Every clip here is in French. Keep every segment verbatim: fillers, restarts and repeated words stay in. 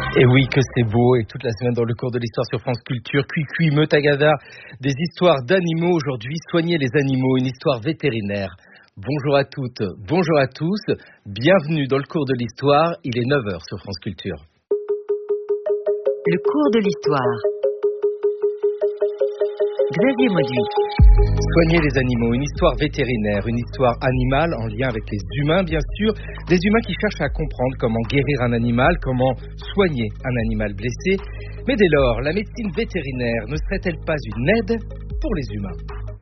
Et oui, que c'est beau, et toute la semaine dans le cours de l'histoire sur France Culture, Cuicui, Meutagada, des histoires d'animaux aujourd'hui, soigner les animaux, une histoire vétérinaire. Bonjour à toutes, bonjour à tous, bienvenue dans le cours de l'histoire, il est neuf heures sur France Culture. Le cours de l'histoire. Xavier Mauduit. Soigner les animaux, une histoire vétérinaire, une histoire animale en lien avec les humains bien sûr, des humains qui cherchent à comprendre comment guérir un animal, comment soigner un animal blessé. Mais dès lors, la médecine vétérinaire ne serait-elle pas une aide pour les humains ?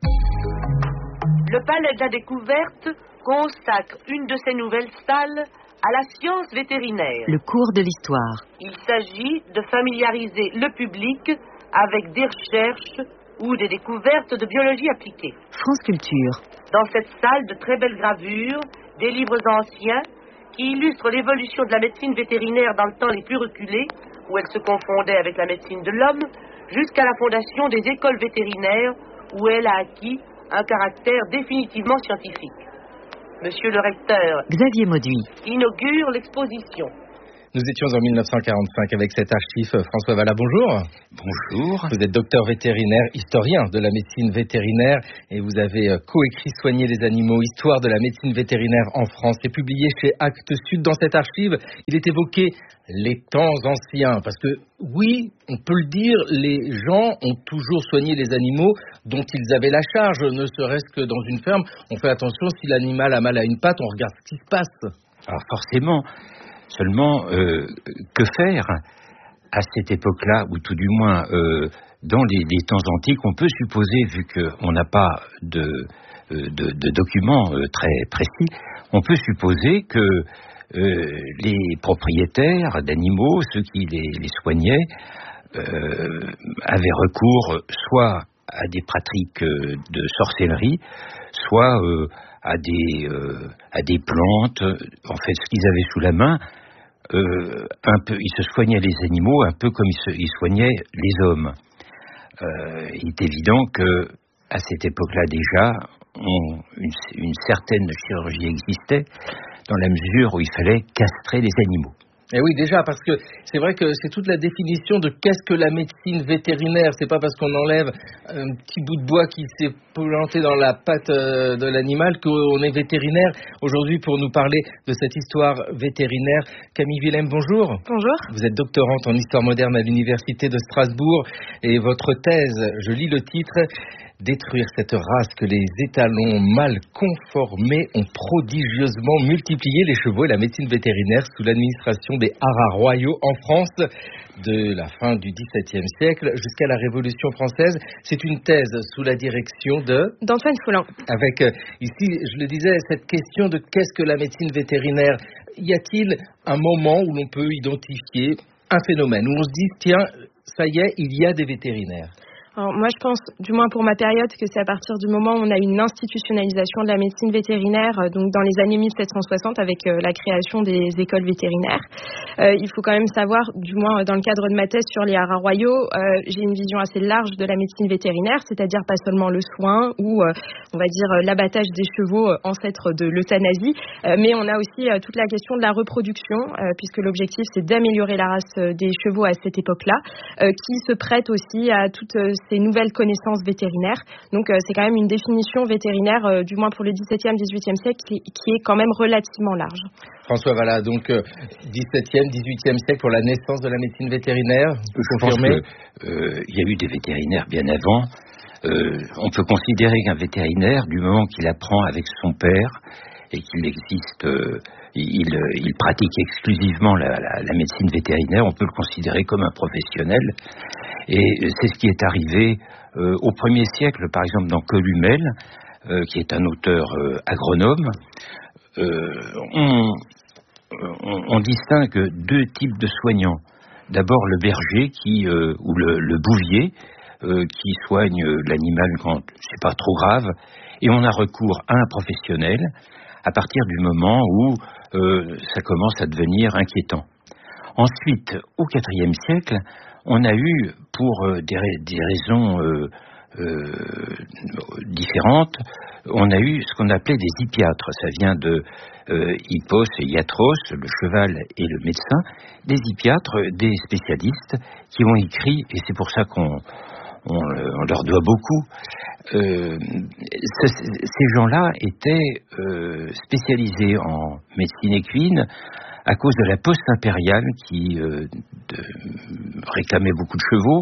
Le Palais de la Découverte consacre une de ses nouvelles salles à la science vétérinaire. Le cours de l'histoire. Il s'agit de familiariser le public avec des recherches ou des découvertes de biologie appliquée. France Culture. Dans cette salle, de très belles gravures, des livres anciens qui illustrent l'évolution de la médecine vétérinaire dans le temps les plus reculés, où elle se confondait avec la médecine de l'homme, jusqu'à la fondation des écoles vétérinaires, où elle a acquis un caractère définitivement scientifique. Monsieur le recteur Xavier Mauduit inaugure l'exposition. Nous étions en mille neuf cent quarante-cinq avec cet archive. François Vallat, bonjour. Bonjour. Vous êtes docteur vétérinaire, historien de la médecine vétérinaire et vous avez coécrit Soigner les animaux, histoire de la médecine vétérinaire en France. C'est publié chez Actes Sud. Dans cette archive, il est évoqué les temps anciens. Parce que oui, on peut le dire, les gens ont toujours soigné les animaux dont ils avaient la charge. Ne serait-ce que dans une ferme, on fait attention, si l'animal a mal à une patte, on regarde ce qui se passe. Alors forcément... Seulement, euh, que faire à cette époque-là, ou tout du moins euh, dans les, les temps antiques, on peut supposer, vu qu'on n'a pas de, de, de documents euh, très précis, on peut supposer que euh, les propriétaires d'animaux, ceux qui les, les soignaient, euh, avaient recours soit à des pratiques de sorcellerie, soit euh, à des euh, à des plantes, en fait ce qu'ils avaient sous la main, euh, un peu, ils se soignaient les animaux un peu comme ils, se, ils soignaient les hommes. Euh, il est évident que à cette époque-là déjà, on, une, une certaine chirurgie existait dans la mesure où il fallait castrer les animaux. Et oui, déjà, parce que c'est vrai que c'est toute la définition de qu'est-ce que la médecine vétérinaire. C'est pas parce qu'on enlève un petit bout de bois qui s'est planté dans la patte de l'animal qu'on est vétérinaire. Aujourd'hui, pour nous parler de cette histoire vétérinaire, Camille Willem, bonjour. Bonjour. Vous êtes doctorante en histoire moderne à l'université de Strasbourg et votre thèse, je lis le titre, détruire cette race que les étalons mal conformés ont prodigieusement multiplié les chevaux et la médecine vétérinaire sous l'administration des haras royaux en France de la fin du dix-septième siècle jusqu'à la Révolution française. C'est une thèse sous la direction de... d'Antoine Foulin. Avec, euh, ici, je le disais, cette question de qu'est-ce que la médecine vétérinaire. Y a-t-il un moment où l'on peut identifier un phénomène, où on se dit, tiens, ça y est, il y a des vétérinaires? Alors moi, je pense, du moins pour ma période, que c'est à partir du moment où on a une institutionnalisation de la médecine vétérinaire, euh, donc dans les années mille sept cent soixante, avec euh, la création des écoles vétérinaires. Euh, il faut quand même savoir, du moins dans le cadre de ma thèse sur les haras royaux, euh, j'ai une vision assez large de la médecine vétérinaire, c'est-à-dire pas seulement le soin ou, euh, on va dire, l'abattage des chevaux, euh, ancêtres de l'euthanasie, euh, mais on a aussi euh, toute la question de la reproduction, euh, puisque l'objectif, c'est d'améliorer la race euh, des chevaux à cette époque-là, euh, qui se prête aussi à toutes euh, ces nouvelles connaissances vétérinaires. Donc euh, c'est quand même une définition vétérinaire, euh, du moins pour le dix-septième, dix-huitième siècle, qui, qui est quand même relativement large. François Vallat, donc euh, dix-septième, dix-huitième siècle pour la naissance de la médecine vétérinaire, vous Je confirmez? pense qu'il euh, y a eu des vétérinaires bien avant. Euh, on peut considérer qu'un vétérinaire, du moment qu'il apprend avec son père et qu'il existe, euh, il, il pratique exclusivement la, la, la médecine vétérinaire, on peut le considérer comme un professionnel. Et c'est ce qui est arrivé euh, au premier siècle, par exemple dans Columel, euh, qui est un auteur euh, agronome. Euh, on, on, on distingue deux types de soignants. D'abord le berger qui, euh, ou le, le bouvier euh, qui soigne l'animal quand c'est pas trop grave, et on a recours à un professionnel à partir du moment où euh, ça commence à devenir inquiétant. Ensuite, au quatrième siècle, on a eu, pour euh, des, des raisons euh, euh, différentes, on a eu ce qu'on appelait des hippiatres. Ça vient de euh, hippos et iatros, le cheval et le médecin. Des hippiatres, des spécialistes qui ont écrit, et c'est pour ça qu'on on, on leur doit beaucoup. Euh, ce, ces gens-là étaient euh, spécialisés en médecine équine à cause de la poste impériale qui euh, de, réclamait beaucoup de chevaux,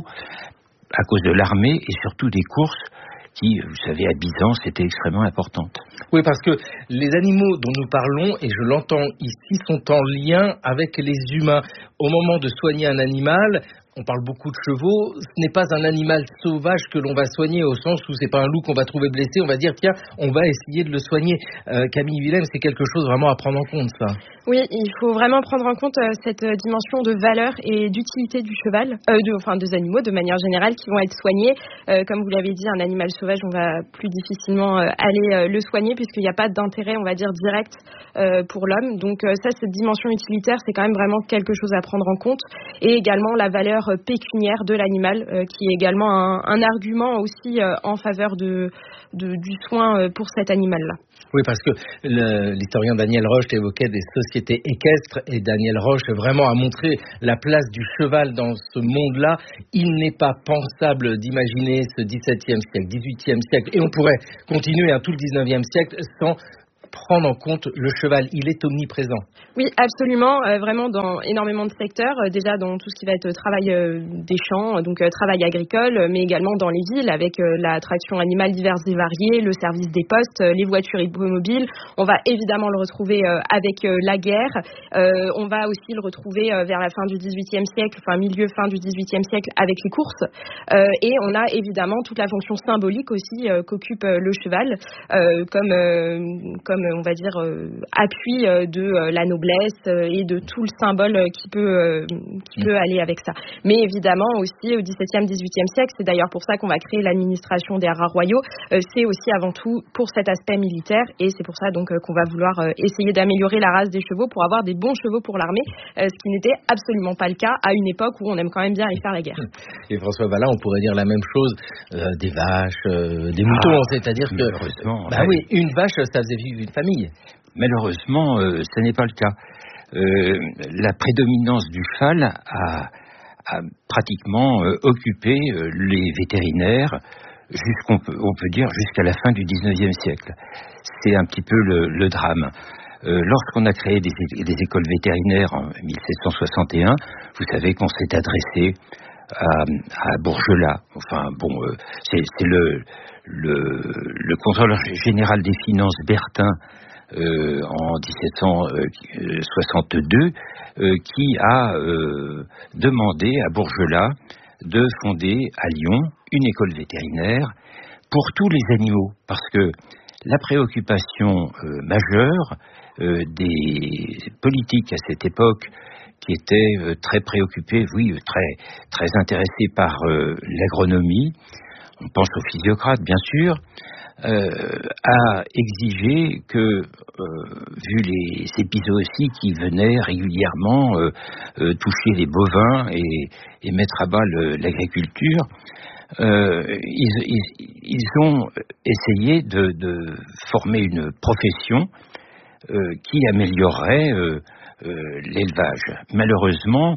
à cause de l'armée et surtout des courses qui, vous savez, à Byzance, étaient extrêmement importantes. Oui, parce que les animaux dont nous parlons, et je l'entends ici, sont en lien avec les humains. Au moment de soigner un animal, on parle beaucoup de chevaux, ce n'est pas un animal sauvage que l'on va soigner au sens où c'est pas un loup qu'on va trouver blessé, on va dire tiens, on va essayer de le soigner. Euh, Camille Willem, c'est quelque chose vraiment à prendre en compte, ça. Oui, il faut vraiment prendre en compte euh, cette euh, dimension de valeur et d'utilité du cheval, euh, de, enfin des animaux de manière générale qui vont être soignés. Euh, comme vous l'avez dit, un animal sauvage, on va plus difficilement euh, aller euh, le soigner puisqu'il n'y a pas d'intérêt, on va dire, direct euh, pour l'homme. Donc euh, ça, cette dimension utilitaire, c'est quand même vraiment quelque chose à prendre en compte. Et également la valeur pécuniaire de l'animal, euh, qui est également un, un argument aussi euh, en faveur de, de, du soin euh, pour cet animal-là. Oui, parce que le, l'historien Daniel Roche évoquait des sociétés équestres et Daniel Roche vraiment a montré la place du cheval dans ce monde-là. Il n'est pas pensable d'imaginer ce dix-septième siècle, dix-huitième siècle, et on pourrait continuer à tout le dix-neuvième siècle sans prendre en compte le cheval. Il est omniprésent. Oui, absolument, euh, vraiment dans énormément de secteurs, euh, déjà dans tout ce qui va être travail euh, des champs, donc euh, travail agricole, mais également dans les villes avec euh, la traction animale diverse et variée, le service des postes, euh, les voitures hippomobiles. On va évidemment le retrouver euh, avec euh, la guerre. Euh, on va aussi le retrouver euh, vers la fin du dix-huitième siècle, enfin milieu fin du dix-huitième siècle avec les courses. Euh, et on a évidemment toute la fonction symbolique aussi euh, qu'occupe euh, le cheval, euh, comme euh, comme on va dire euh, appui euh, de euh, la noblesse et de tout le symbole qui peut, euh, qui peut aller avec ça. Mais évidemment aussi au dix-septième, dix-huitième siècle, c'est d'ailleurs pour ça qu'on va créer l'administration des haras royaux, euh, c'est aussi avant tout pour cet aspect militaire et c'est pour ça donc euh, qu'on va vouloir euh, essayer d'améliorer la race des chevaux pour avoir des bons chevaux pour l'armée, euh, ce qui n'était absolument pas le cas à une époque où on aime quand même bien aller faire la guerre. Et François Vallat, on pourrait dire la même chose euh, des vaches, euh, des moutons, ah, c'est-à-dire que bah oui, une vache, ça faisait vivre une famille. Malheureusement, euh, ce n'est pas le cas. Euh, la prédominance du cheval a, a pratiquement euh, occupé euh, les vétérinaires, jusqu'on peut, on peut dire jusqu'à la fin du dix-neuvième siècle. C'est un petit peu le, le drame. Euh, lorsqu'on a créé des, des écoles vétérinaires en mille sept cent soixante et un, vous savez qu'on s'est adressé à, à Bourgelat. Enfin, bon, euh, c'est, c'est le, le, le contrôleur général des finances Bertin, Euh, en dix-sept cent soixante-deux, euh, qui a euh, demandé à Bourgelat de fonder à Lyon une école vétérinaire pour tous les animaux, parce que la préoccupation euh, majeure euh, des politiques à cette époque, qui étaient euh, très préoccupés, oui, très, très intéressés par euh, l'agronomie, on pense aux physiocrates bien sûr, Euh, a exigé que, euh, vu les épizooties qui venaient régulièrement euh, euh, toucher les bovins et, et mettre à bas le, l'agriculture, euh, ils, ils, ils ont essayé de, de former une profession euh, qui améliorerait euh, euh, l'élevage. Malheureusement,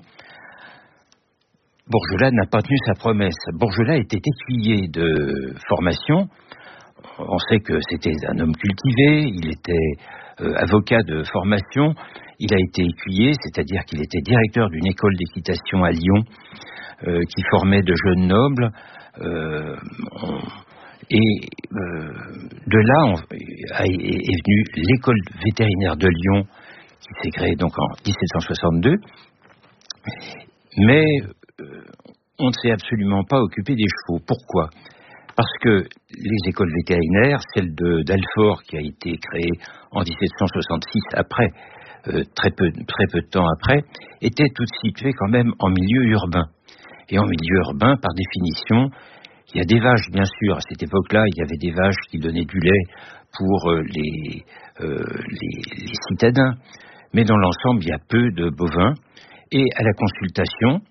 Bourgelat n'a pas tenu sa promesse. Bourgelat était écuyer de formation. On sait que c'était un homme cultivé, il était euh, avocat de formation, il a été écuyer, c'est-à-dire qu'il était directeur d'une école d'équitation à Lyon euh, qui formait de jeunes nobles. Euh, on, et euh, de là on, est, est venue l'école vétérinaire de Lyon qui s'est créée donc en dix-sept cent soixante-deux. Mais euh, on ne s'est absolument pas occupé des chevaux. Pourquoi ? Parce que les écoles vétérinaires, celle de, d'Alfort qui a été créée en dix-sept cent soixante-six, après, euh, très, peu, très peu de temps après, étaient toutes situées quand même en milieu urbain. Et en milieu urbain, par définition, il y a des vaches, bien sûr. À cette époque-là, il y avait des vaches qui donnaient du lait pour euh, les, euh, les, les citadins. Mais dans l'ensemble, il y a peu de bovins. Et à la consultation,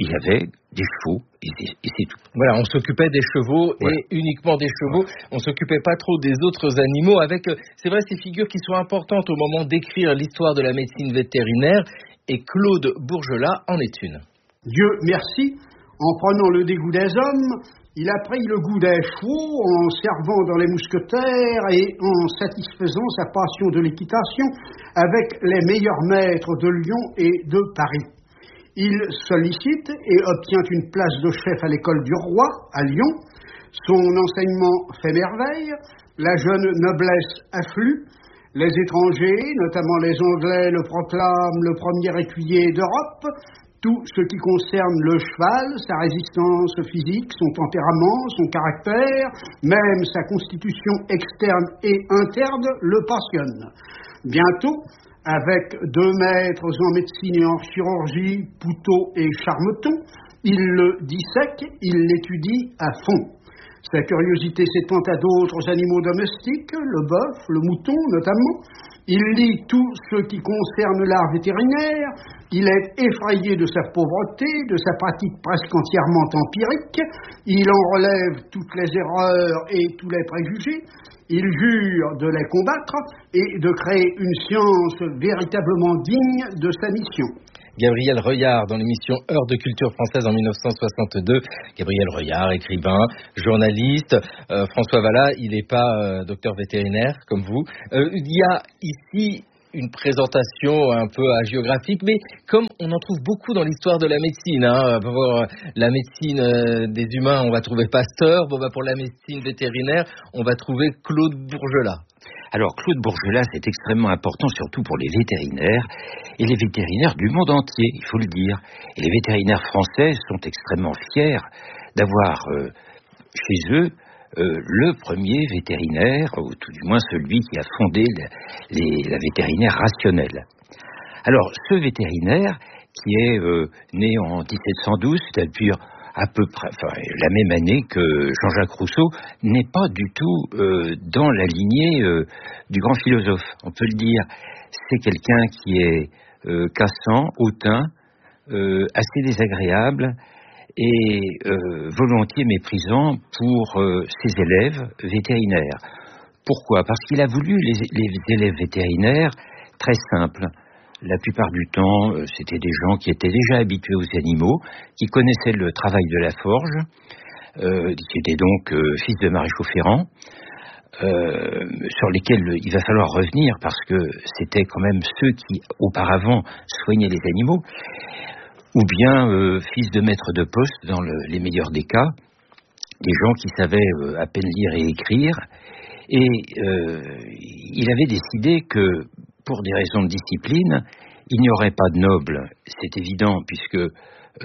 il y avait des chevaux, et c'est, et c'est tout. Voilà, on s'occupait des chevaux, voilà. Et uniquement des chevaux. Voilà. On s'occupait pas trop des autres animaux, avec, c'est vrai, ces figures qui sont importantes au moment d'écrire l'histoire de la médecine vétérinaire, et Claude Bourgelat en est une. Dieu merci, en prenant le dégoût des hommes, il a pris le goût des chevaux en servant dans les mousquetaires et en satisfaisant sa passion de l'équitation avec les meilleurs maîtres de Lyon et de Paris. Il sollicite et obtient une place de chef à l'école du roi, à Lyon. Son enseignement fait merveille, la jeune noblesse afflue, les étrangers, notamment les Anglais, le proclament le premier écuyer d'Europe. Tout ce qui concerne le cheval, sa résistance physique, son tempérament, son caractère, même sa constitution externe et interne le passionne. Bientôt, avec deux maîtres en médecine et en chirurgie, Poutot et Charmeton, il le dissèque, il l'étudie à fond. Sa curiosité s'étend à d'autres animaux domestiques, le bœuf, le mouton notamment. Il lit tout ce qui concerne l'art vétérinaire, il est effrayé de sa pauvreté, de sa pratique presque entièrement empirique, il en relève toutes les erreurs et tous les préjugés, il jure de les combattre et de créer une science véritablement digne de sa mission. Gabriel Reuillard dans l'émission Heure de culture française en dix-neuf cent soixante-deux. Gabriel Reuillard, écrivain, journaliste. Euh, François Vallat, il n'est pas euh, docteur vétérinaire comme vous. Euh, il y a ici une présentation un peu géographique, mais comme on en trouve beaucoup dans l'histoire de la médecine, hein, pour la médecine euh, des humains, on va trouver Pasteur. Bon, bah, pour la médecine vétérinaire, on va trouver Claude Bourgelat. Alors, Claude Bourgelat, c'est extrêmement important, surtout pour les vétérinaires, et les vétérinaires du monde entier, il faut le dire. Et les vétérinaires français sont extrêmement fiers d'avoir euh, chez eux euh, le premier vétérinaire, ou tout du moins celui qui a fondé la, les, la vétérinaire rationnelle. Alors, ce vétérinaire, qui est euh, né en dix-sept cent douze, c'est-à-dire à peu près, enfin, la même année que Jean-Jacques Rousseau, n'est pas du tout euh, dans la lignée euh, du grand philosophe. On peut le dire. C'est quelqu'un qui est euh, cassant, hautain, euh, assez désagréable et euh, volontiers méprisant pour euh, ses élèves vétérinaires. Pourquoi ? Parce qu'il a voulu les, les élèves vétérinaires très simples. La plupart du temps, euh, c'était des gens qui étaient déjà habitués aux animaux, qui connaissaient le travail de la forge, euh, qui étaient donc euh, fils de maréchaux ferrants, euh, sur lesquels il va falloir revenir parce que c'était quand même ceux qui, auparavant, soignaient les animaux, ou bien euh, fils de maîtres de poste, dans le, les meilleurs des cas, des gens qui savaient euh, à peine lire et écrire, et euh, il avait décidé que, pour des raisons de discipline, il n'y aurait pas de nobles, c'est évident, puisque euh,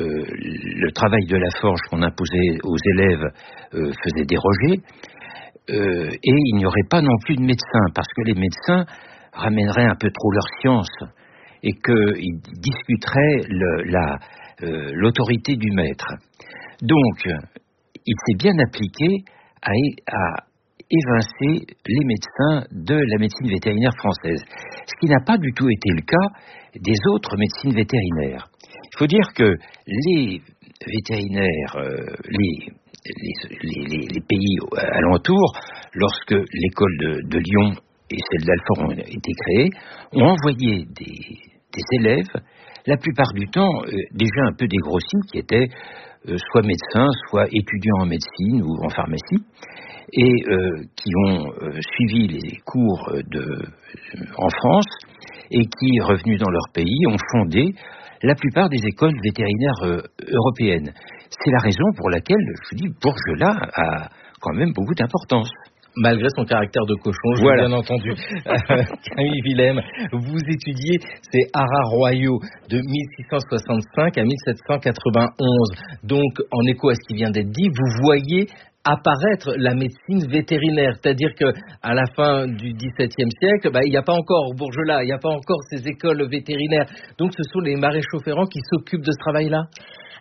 le travail de la forge qu'on imposait aux élèves euh, faisait déroger, euh, et il n'y aurait pas non plus de médecins, parce que les médecins ramèneraient un peu trop leur science, et qu'ils discuteraient le, la, euh, l'autorité du maître. Donc, il s'est bien appliqué à, à évincer les médecins de la médecine vétérinaire française, ce qui n'a pas du tout été le cas des autres médecines vétérinaires. Il faut dire que les vétérinaires, euh, les, les, les, les pays alentours, lorsque l'école de, de Lyon et celle d'Alfort ont été créées, ont envoyé des, des élèves, la plupart du temps euh, déjà un peu dégrossis, qui étaient euh, soit médecins, soit étudiants en médecine ou en pharmacie, et euh, qui ont euh, suivi les cours de, euh, en France et qui, revenus dans leur pays, ont fondé la plupart des écoles vétérinaires euh, européennes. C'est la raison pour laquelle, je vous dis, Bourgelat a quand même beaucoup d'importance. Malgré son caractère de cochon, je voilà. l'ai bien entendu. Camille Willem, vous étudiez ces haras royaux de mille six cent soixante-cinq à mille sept cent quatre-vingt-onze. Donc, en écho à ce qui vient d'être dit, vous voyez apparaître la médecine vétérinaire, c'est-à-dire que à la fin du dix-septième siècle, bah, il n'y a pas encore Bourgelat, il n'y a pas encore ces écoles vétérinaires. Donc, ce sont les maréchaux ferrants qui s'occupent de ce travail-là.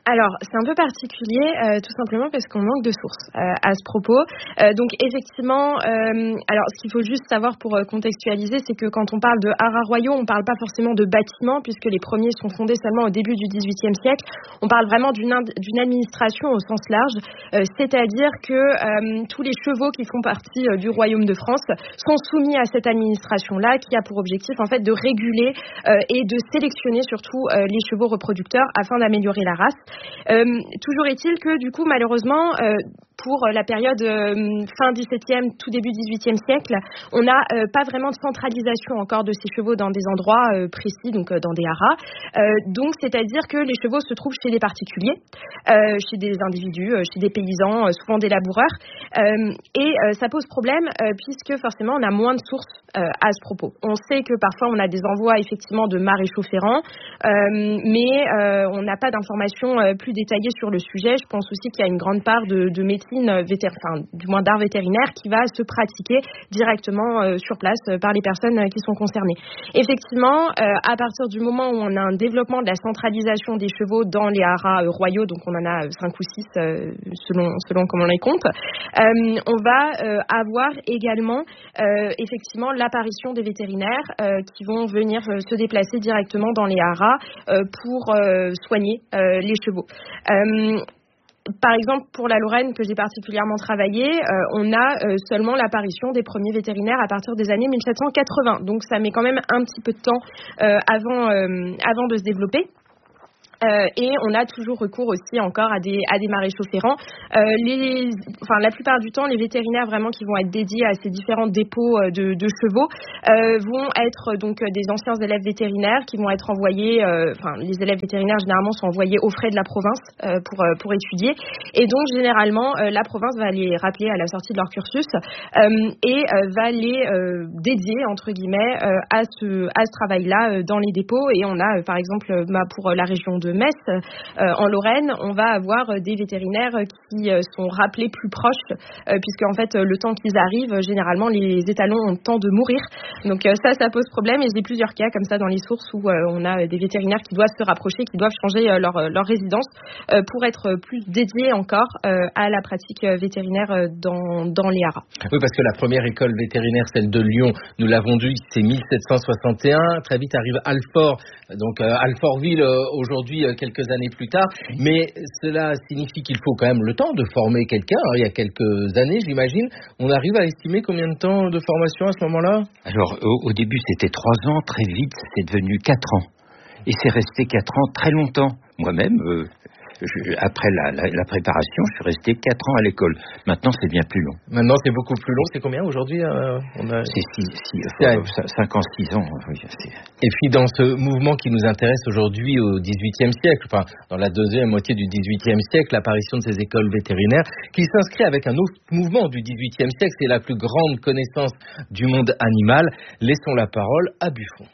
Alors, c'est un peu particulier, euh, tout simplement parce qu'on manque de sources euh, à ce propos. Euh, donc, effectivement, euh, alors ce qu'il faut juste savoir pour euh, contextualiser, c'est que quand on parle de haras royaux, on ne parle pas forcément de bâtiments, puisque les premiers sont fondés seulement au début du dix-huitième siècle. On parle vraiment d'une, ind- d'une administration au sens large, euh, c'est-à-dire que euh, tous les chevaux qui font partie euh, du royaume de France sont soumis à cette administration-là, qui a pour objectif en fait de réguler euh, et de sélectionner surtout euh, les chevaux reproducteurs afin d'améliorer la race. Euh, toujours est-il que du coup malheureusement euh, pour la période euh, fin dix-septième, tout début dix-huitième siècle, on n'a euh, pas vraiment de centralisation encore de ces chevaux dans des endroits euh, précis, donc euh, dans des haras. Euh, donc c'est-à-dire que les chevaux se trouvent chez des particuliers, euh, chez des individus, euh, chez des paysans, euh, souvent des laboureurs, euh, et euh, ça pose problème euh, puisque forcément on a moins de sources euh, à ce propos. On sait que parfois on a des envois effectivement de maréchaux ferrants, euh, mais euh, on n'a pas d'informations euh, plus détaillées sur le sujet. Je pense aussi qu'il y a une grande part de, de médecine vétér... enfin, du moins d'art vétérinaire qui va se pratiquer directement euh, sur place euh, par les personnes euh, qui sont concernées. Effectivement, euh, à partir du moment où on a un développement de la centralisation des chevaux dans les haras euh, royaux, donc on en a cinq ou six euh, selon, selon comment on les compte, euh, on va euh, avoir également euh, effectivement l'apparition des vétérinaires euh, qui vont venir euh, se déplacer directement dans les haras euh, pour euh, soigner euh, les chevaux. Euh, Par exemple, pour la Lorraine, que j'ai particulièrement travaillé, euh, on a euh, seulement l'apparition des premiers vétérinaires à partir des années mille sept cent quatre-vingts. Donc ça met quand même un petit peu de temps euh, avant, euh, avant de se développer. Euh, et on a toujours recours aussi encore à des, à des maréchaux ferrants. Euh, les, enfin, la plupart du temps, les vétérinaires vraiment qui vont être dédiés à ces différents dépôts de, de chevaux euh, vont être donc des anciens élèves vétérinaires qui vont être envoyés, euh, enfin les élèves vétérinaires généralement sont envoyés aux frais de la province euh, pour, euh, pour étudier. Et donc généralement, euh, la province va les rappeler à la sortie de leur cursus euh, et euh, va les euh, dédier entre guillemets euh, à ce, à ce travail-là euh, dans les dépôts. Et on a euh, par exemple euh, bah, pour la région de de Metz, euh, en Lorraine, on va avoir des vétérinaires qui euh, sont rappelés plus proches, euh, puisque en fait, le temps qu'ils arrivent, généralement, les étalons ont le temps de mourir. Donc euh, ça, ça pose problème. Et j'ai plusieurs cas comme ça dans les sources où euh, on a des vétérinaires qui doivent se rapprocher, qui doivent changer euh, leur, leur résidence euh, pour être plus dédiés encore euh, à la pratique vétérinaire euh, dans, dans les haras. Oui, parce que la première école vétérinaire, celle de Lyon, nous l'avons dit, c'est mille sept cent soixante et un. Très vite arrive Alfort, donc euh, Alfortville euh, aujourd'hui, quelques années plus tard, mais cela signifie qu'il faut quand même le temps de former quelqu'un. Alors, il y a quelques années, j'imagine, on arrive à estimer combien de temps de formation à ce moment-là ? Alors, au, au début, c'était trois ans, très vite, c'est devenu quatre ans. Et c'est resté quatre ans très longtemps. Moi-même, euh, je, après la, la, la préparation, je suis resté quatre ans à l'école. Maintenant, c'est bien plus long. Maintenant, c'est beaucoup plus long. C'est combien aujourd'hui euh, on a... C'est six, six, euh, cinq ans, six ans. Oui, c'est... Et puis, dans ce mouvement qui nous intéresse aujourd'hui au dix-huitième siècle, enfin, dans la deuxième moitié du dix-huitième siècle, l'apparition de ces écoles vétérinaires, qui s'inscrit avec un autre mouvement du dix-huitième siècle, c'est la plus grande connaissance du monde animal. Laissons la parole à Buffon.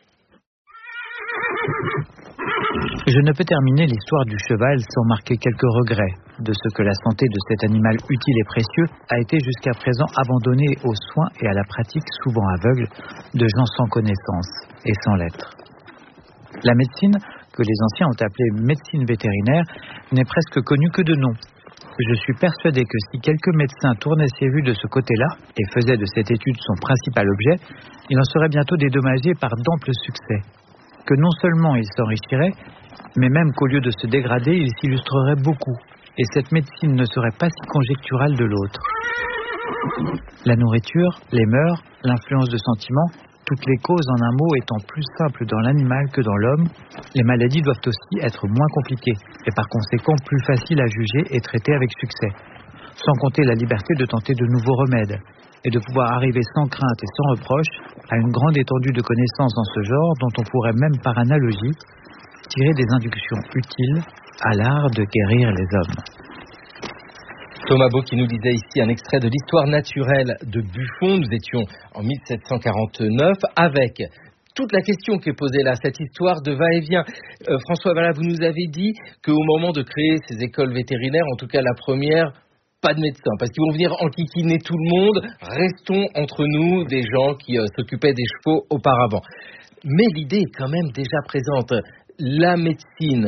Je ne peux terminer l'histoire du cheval sans marquer quelques regrets de ce que la santé de cet animal utile et précieux a été jusqu'à présent abandonnée aux soins et à la pratique souvent aveugle de gens sans connaissance et sans lettres. La médecine, que les anciens ont appelée médecine vétérinaire, n'est presque connue que de nom. Je suis persuadé que si quelques médecins tournaient ses vues de ce côté-là et faisaient de cette étude son principal objet, il en serait bientôt dédommagé par d'amples succès. Que non seulement il s'enrichirait, mais même qu'au lieu de se dégrader, il s'illustrerait beaucoup, et cette médecine ne serait pas si conjecturale de l'autre. La nourriture, les mœurs, l'influence de sentiments, toutes les causes en un mot étant plus simples dans l'animal que dans l'homme, les maladies doivent aussi être moins compliquées, et par conséquent plus faciles à juger et traiter avec succès, sans compter la liberté de tenter de nouveaux remèdes, et de pouvoir arriver sans crainte et sans reproche à une grande étendue de connaissances dans ce genre dont on pourrait même par analogie tirer des inductions utiles à l'art de guérir les hommes. Thomas Beau qui nous disait ici un extrait de l'histoire naturelle de Buffon. Nous étions en mille sept cent quarante-neuf avec toute la question qui est posée là, cette histoire de va-et-vient. Euh, François Vallat, vous nous avez dit qu'au moment de créer ces écoles vétérinaires, en tout cas la première, pas de médecins, parce qu'ils vont venir enquiquiner tout le monde. Restons entre nous des gens qui euh, s'occupaient des chevaux auparavant. Mais l'idée est quand même déjà présente. La médecine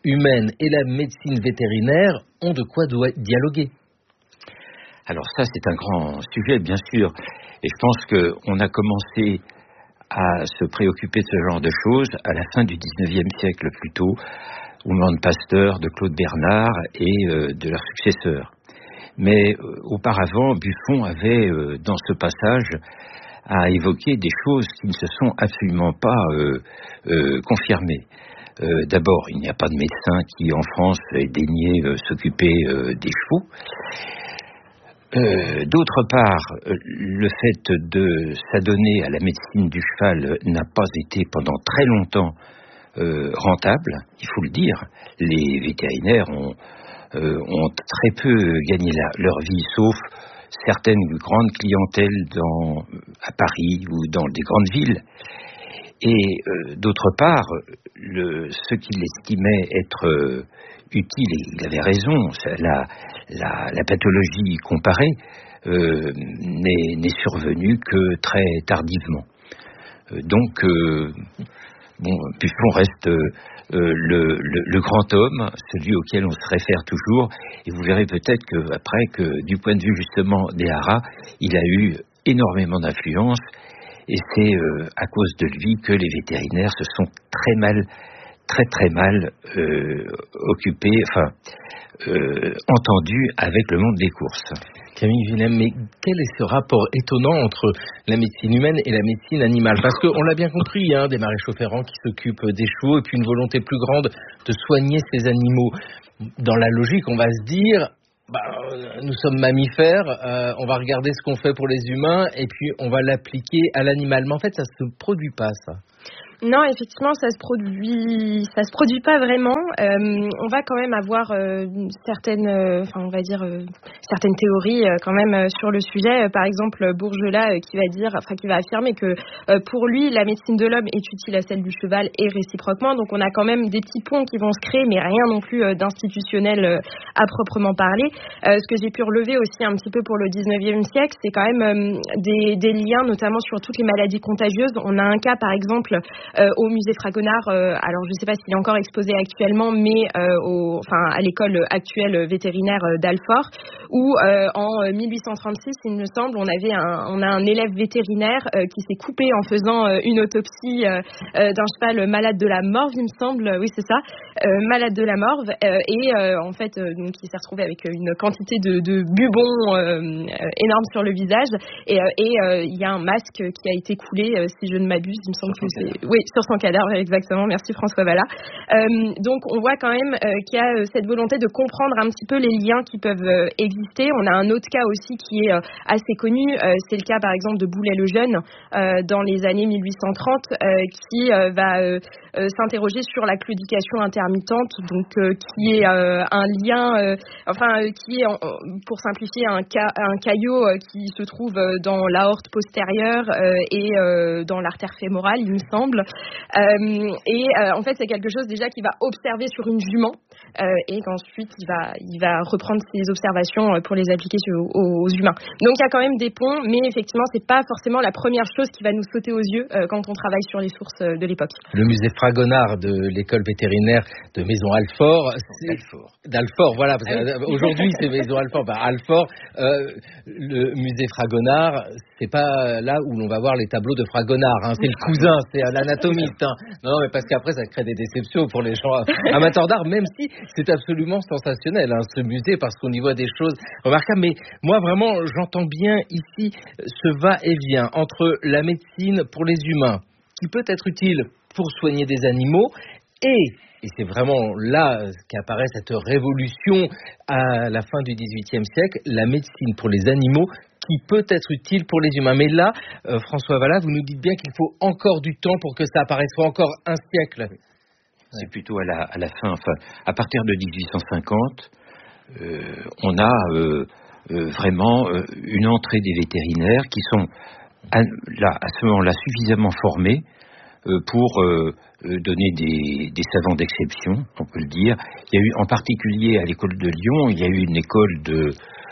humaine et la médecine vétérinaire ont de quoi dialoguer. Alors ça, c'est un grand sujet, bien sûr. Et je pense qu'on a commencé à se préoccuper de ce genre de choses à la fin du dix-neuvième siècle plutôt, au moment de Pasteur, de Claude Bernard et euh, de leurs successeurs. Mais euh, auparavant, Buffon avait, euh, dans ce passage, à évoquer des choses qui ne se sont absolument pas euh, euh, confirmées. Euh, d'abord, il n'y a pas de médecin qui, en France, ait daigné euh, s'occuper euh, des chevaux. Euh, d'autre part, euh, le fait de s'adonner à la médecine du cheval n'a pas été pendant très longtemps euh, rentable, il faut le dire. Les vétérinaires ont, euh, ont très peu gagné la, leur vie, sauf certaines grandes clientèles dans, à Paris ou dans des grandes villes. Et euh, d'autre part, le, ceux qui l'estimaient être euh, utile, et il avait raison, la, la, la pathologie comparée euh, n'est, n'est survenue que très tardivement. Euh, donc, euh, bon, Buffon reste euh, le, le, le grand homme, celui auquel on se réfère toujours, et vous verrez peut-être que après que, du point de vue justement des haras, il a eu énormément d'influence, et c'est euh, à cause de lui que les vétérinaires se sont très mal très très mal euh, occupé, enfin euh, entendu avec le monde des courses. Camille Villem, mais quel est ce rapport étonnant entre la médecine humaine et la médecine animale? Parce qu'on l'a bien compris, hein, des maréchaux ferrants qui s'occupent des chevaux et puis une volonté plus grande de soigner ces animaux. Dans la logique, on va se dire, bah, nous sommes mammifères, euh, on va regarder ce qu'on fait pour les humains et puis on va l'appliquer à l'animal. Mais en fait, ça ne se produit pas, ça. Non, effectivement, ça se produit, ça se produit pas vraiment. Euh, on va quand même avoir euh, certaines, euh, enfin, on va dire euh, certaines théories euh, quand même euh, sur le sujet. Euh, par exemple, Bourgelat euh, qui va dire, enfin, qui va affirmer que euh, pour lui, la médecine de l'homme est utile à celle du cheval et réciproquement. Donc, on a quand même des petits ponts qui vont se créer, mais rien non plus euh, d'institutionnel euh, à proprement parler. Euh, ce que j'ai pu relever aussi un petit peu pour le dix-neuvième siècle, c'est quand même euh, des, des liens, notamment sur toutes les maladies contagieuses. On a un cas, par exemple. Euh, au musée Fragonard, euh, alors je ne sais pas s'il est encore exposé actuellement, mais euh, au, enfin, à l'école actuelle vétérinaire d'Alfort, où euh, en mille huit cent trente-six, il me semble, on avait un, on a un élève vétérinaire euh, qui s'est coupé en faisant euh, une autopsie euh, euh, d'un cheval malade de la morve, il me semble, oui c'est ça, euh, malade de la morve, euh, et euh, en fait, euh, donc il s'est retrouvé avec une quantité de, de bubons euh, énorme sur le visage, et euh, et euh, il y a un masque qui a été coulé, euh, si je ne m'abuse, il me semble que c'est, oui, sur son cadavre, exactement. Merci François Vallat. Euh, donc on voit quand même euh, qu'il y a euh, cette volonté de comprendre un petit peu les liens qui peuvent euh, exister. On a un autre cas aussi qui est euh, assez connu. Euh, c'est le cas par exemple de Boulet le Jeune euh, dans les années mille huit cent trente, euh, qui euh, va euh, euh, s'interroger sur la claudication intermittente, donc euh, qui est euh, un lien, euh, enfin euh, qui est, en, pour simplifier, un, ca- un caillot euh, qui se trouve euh, dans l'aorte postérieure euh, et euh, dans l'artère fémorale, il me semble. Euh, et euh, en fait, c'est quelque chose déjà qu'il va observer sur une jument euh, et qu'ensuite il va, il va reprendre ses observations pour les appliquer aux, aux humains. Donc il y a quand même des ponts, mais effectivement, c'est pas forcément la première chose qui va nous sauter aux yeux euh, quand on travaille sur les sources euh, de l'époque. Le musée Fragonard de l'école vétérinaire de Maison Alfort, D'Alfort. D'Alfort, voilà. Parce Ah que aujourd'hui, c'est Maison Alfort. Bah, Alfort, euh, le musée Fragonard, c'est pas là où l'on va voir les tableaux de Fragonard. Hein. C'est le cousin, c'est un anatomiste. Hein. Non, mais parce qu'après, ça crée des déceptions pour les gens amateurs d'art, même si c'est absolument sensationnel, hein, ce musée, parce qu'on y voit des choses remarquables. Mais moi, vraiment, j'entends bien ici ce va-et-vient entre la médecine pour les humains, qui peut être utile pour soigner des animaux, et, et c'est vraiment là qu'apparaît cette révolution à la fin du dix-huitième siècle, la médecine pour les animaux, qui peut être utile pour les humains. Mais là, euh, François Vallat, vous nous dites bien qu'il faut encore du temps pour que ça apparaisse, il faut encore un siècle. C'est plutôt à la, à la fin, enfin, à partir de dix-huit cent cinquante, euh, on a euh, euh, vraiment euh, une entrée des vétérinaires qui sont à, là, à ce moment-là suffisamment formés euh, pour euh, donner des, des savants d'exception, on peut le dire. Il y a eu, en particulier à l'école de Lyon, il y a eu une école de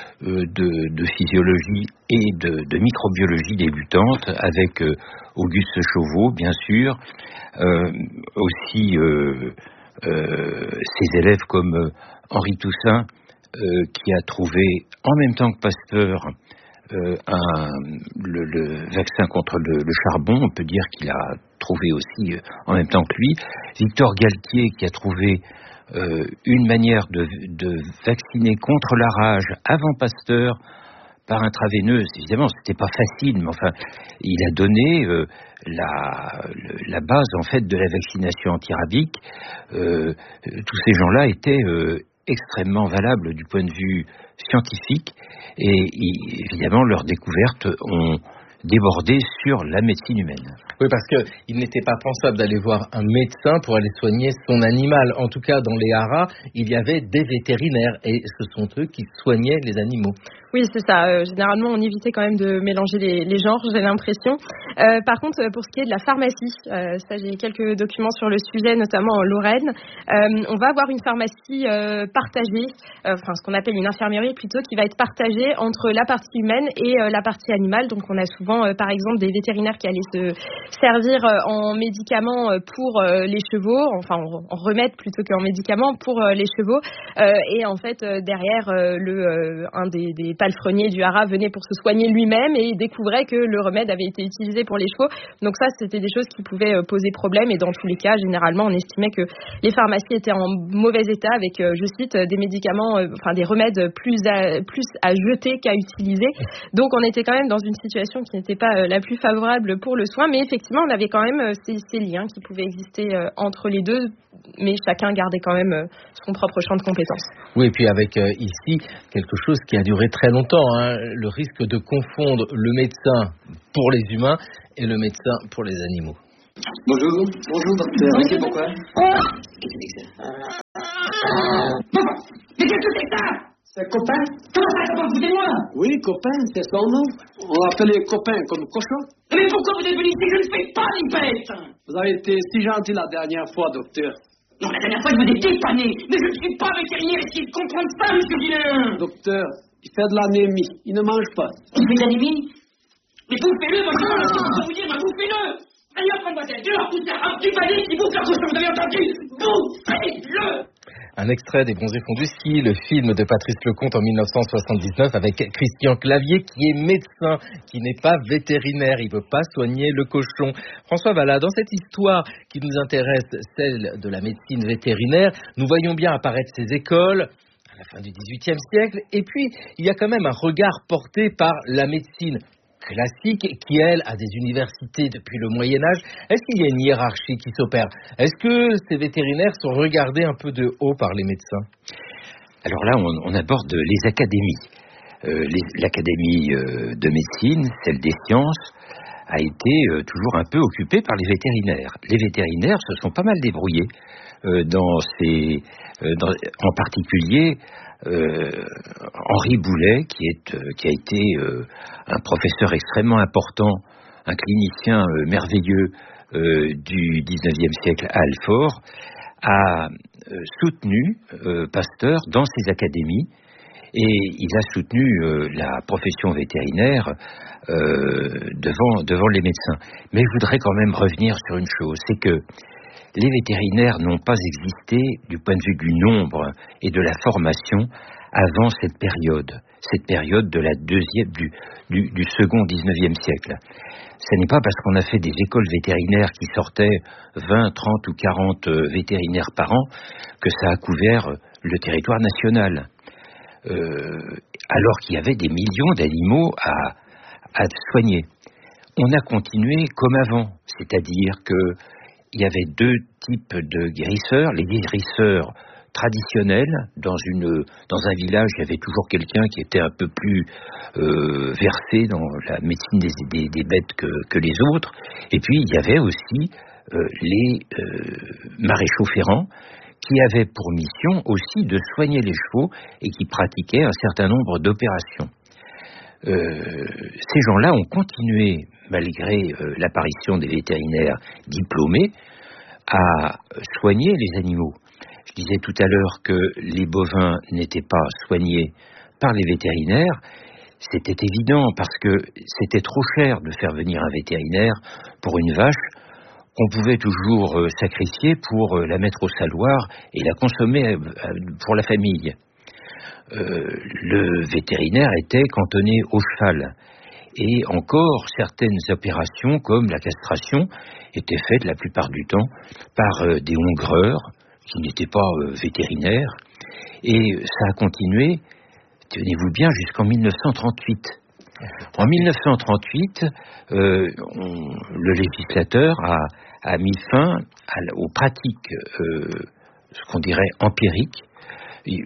De, de physiologie et de, de microbiologie débutante avec euh, Auguste Chauveau, bien sûr, euh, aussi euh, euh, ses élèves comme euh, Henri Toussaint, euh, qui a trouvé en même temps que Pasteur euh, un, le, le vaccin contre le, le charbon. On peut dire qu'il a trouvé aussi euh, en même temps que lui. Victor Galtier, qui a trouvé euh, une manière de, de vacciner contre la rage avant Pasteur par intraveineuse. Évidemment, c'était pas facile, mais enfin, il a donné euh, la, la base en fait de la vaccination antirabique. Euh, tous ces gens-là étaient euh, extrêmement valables du point de vue scientifique, et évidemment leurs découvertes ont débordé sur la médecine humaine. Oui, parce qu'il n'était pas pensable d'aller voir un médecin pour aller soigner son animal. En tout cas, dans les haras, il y avait des vétérinaires, et ce sont eux qui soignaient les animaux. Oui, c'est ça. Euh, généralement, on évitait quand même de mélanger les, les genres, j'ai l'impression. Euh, par contre, pour ce qui est de la pharmacie, euh, ça, j'ai quelques documents sur le sujet, notamment en Lorraine. Euh, on va avoir une pharmacie euh, partagée, euh, enfin ce qu'on appelle une infirmerie plutôt, qui va être partagée entre la partie humaine et euh, la partie animale. Donc, on a souvent, euh, par exemple, des vétérinaires qui allaient se servir euh, en médicaments pour euh, les chevaux, enfin en, en remède plutôt qu'en médicaments pour euh, les chevaux. Euh, et en fait, euh, derrière, euh, le euh, un des, des palefrenier du haras venait pour se soigner lui-même et il découvrait que le remède avait été utilisé pour les chevaux. Donc ça, c'était des choses qui pouvaient poser problème, et dans tous les cas, généralement, on estimait que les pharmacies étaient en mauvais état avec, je cite, des médicaments, enfin des remèdes plus à, plus à jeter qu'à utiliser. Donc on était quand même dans une situation qui n'était pas la plus favorable pour le soin, mais effectivement, on avait quand même ces, ces liens qui pouvaient exister entre les deux, mais chacun gardait quand même son propre champ de compétences. Oui, et puis avec euh, ici quelque chose qui a duré très longtemps, hein, le risque de confondre le médecin pour les humains et le médecin pour les animaux. Bonjour, bonjour docteur. Mais c'est pourquoi? Qu'est-ce que c'est que ça? Mais qu'est-ce que c'est que ça? C'est copain. Comment ça, comment vous êtes moi? Oui, copain, c'est son nom. On l'appelait copain comme cochon. Mais pourquoi vous êtes venu ici? Je ne fais pas les bêtes. Vous avez été si gentil la dernière fois, docteur. Non, la dernière fois, je vous ai dépanné. Mais je ne suis pas vétérinaire, essayez de comprendre ça, monsieur Guillain. Docteur, il fait de l'anémie. Il ne mange pas. Il fait de l'anémie? Mais bouffez-le, votre nom, ce que je peux vous dire, mais bouffez-le. Allez, hop, mademoiselle, dehors, tout ça, un petit panier qui bouffe la cochon, vous avez entendu? Bouffez-le. Un extrait des Bronzés font du ski, le film de Patrice Lecomte en dix-neuf cent soixante-dix-neuf avec Christian Clavier qui est médecin, qui n'est pas vétérinaire, il ne veut pas soigner le cochon. François Vallat, dans cette histoire qui nous intéresse, celle de la médecine vétérinaire, nous voyons bien apparaître ces écoles à la fin du dix-huitième siècle, et puis il y a quand même un regard porté par la médecine classique qui, elle, a des universités depuis le Moyen-Âge. Est-ce qu'il y a une hiérarchie qui s'opère? Est-ce que ces vétérinaires sont regardés un peu de haut par les médecins? Alors là, on, on aborde les académies. Euh, les, l'académie euh, de médecine, celle des sciences, a été euh, toujours un peu occupée par les vétérinaires. Les vétérinaires se sont pas mal débrouillés euh, dans ces, euh, dans, en particulier Euh, Henri Boulet, qui, est, euh, qui a été euh, un professeur extrêmement important, un clinicien euh, merveilleux euh, du dix-neuvième siècle à Alfort, a euh, soutenu euh, Pasteur dans ses académies, et il a soutenu euh, la profession vétérinaire euh, devant, devant les médecins. Mais je voudrais quand même revenir sur une chose, c'est que les vétérinaires n'ont pas existé du point de vue du nombre et de la formation avant cette période, cette période de la deuxième, du, du, du second dix-neuvième siècle. Ce n'est pas parce qu'on a fait des écoles vétérinaires qui sortaient vingt, trente ou quarante vétérinaires par an que ça a couvert le territoire national. Euh, alors qu'il y avait des millions d'animaux à, à soigner. On a continué comme avant, c'est-à-dire que il y avait deux types de guérisseurs. Les guérisseurs traditionnels. Dans, une, dans un village, il y avait toujours quelqu'un qui était un peu plus euh, versé dans la médecine des, des, des bêtes que, que les autres. Et puis, il y avait aussi euh, les euh, maréchaux ferrants qui avaient pour mission aussi de soigner les chevaux et qui pratiquaient un certain nombre d'opérations. Euh, ces gens-là ont continué, malgré euh, l'apparition des vétérinaires diplômés, à soigner les animaux. Je disais tout à l'heure que les bovins n'étaient pas soignés par les vétérinaires. C'était évident parce que c'était trop cher de faire venir un vétérinaire pour une vache on pouvait toujours euh, sacrifier pour euh, la mettre au saloir et la consommer euh, pour la famille. Euh, le vétérinaire était cantonné au cheval. Et encore, certaines opérations, comme la castration, étaient faites la plupart du temps par euh, des hongreurs qui n'étaient pas euh, vétérinaires. Et ça a continué, tenez-vous bien, jusqu'en dix-neuf cent trente-huit. En dix-neuf cent trente-huit, euh, on, le législateur a, a mis fin à, aux pratiques, euh, ce qu'on dirait empiriques, et,